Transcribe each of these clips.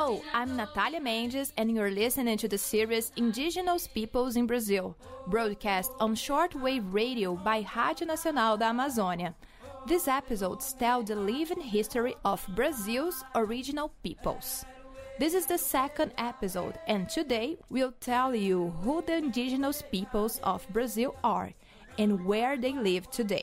Hello, I'm Natalia Mendes, and you're listening to the series Indigenous Peoples in Brazil, broadcast on shortwave radio by Rádio Nacional da Amazônia. These episodes tell the living history of Brazil's original peoples. This is the second episode, and today we'll tell you who the indigenous peoples of Brazil are and where they live today.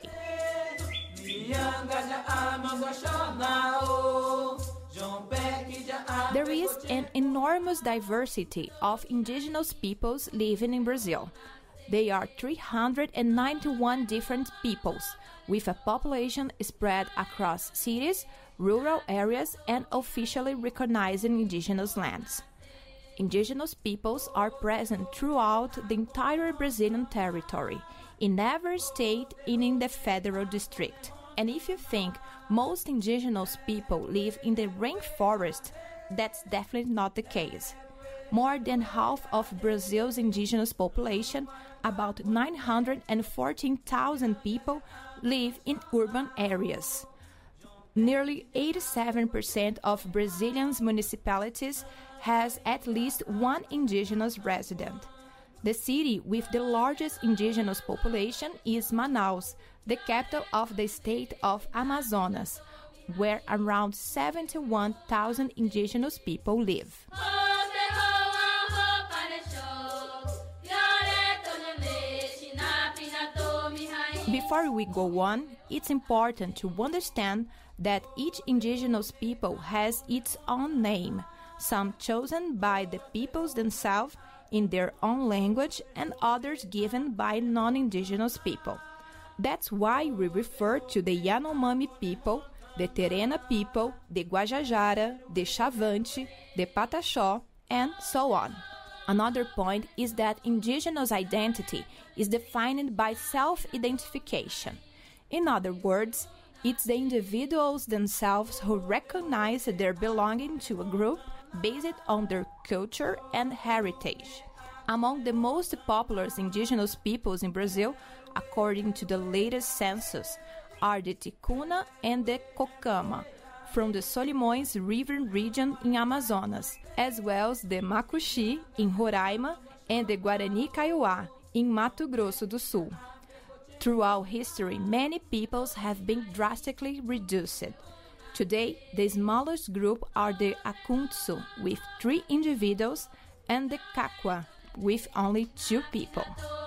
There is an enormous diversity of indigenous peoples living in Brazil. They are 391 different peoples, with a population spread across cities, rural areas, and officially recognized indigenous lands. Indigenous peoples are present throughout the entire Brazilian territory, in every state and in the federal district. And if you think most indigenous people live in the rainforest, that's definitely not the case. More than half of Brazil's indigenous population, about 914,000 people, live in urban areas. Nearly 87% of Brazilian municipalities has at least one indigenous resident. The city with the largest indigenous population is Manaus, the capital of the state of Amazonas, where around 71,000 indigenous people live. Before we go on, it's important to understand that each indigenous people has its own name, some chosen by the peoples themselves in their own language and others given by non-indigenous people. That's why we refer to the Yanomami people, the Terena people, the Guajajara, the Chavante, the Pataxó, and so on. Another point is that indigenous identity is defined by self-identification. In other words, it's the individuals themselves who recognize their belonging to a group based on their culture and heritage. Among the most popular indigenous peoples in Brazil, according to the latest census, are the Ticuna and the Cocama, from the Solimões River region in Amazonas, as well as the Macuxi in Roraima and the Guarani Kaiowá in Mato Grosso do Sul. Throughout history, many peoples have been drastically reduced. Today, the smallest group are the Akuntsu, with 3 individuals, and the Kakwa, with only 2 people.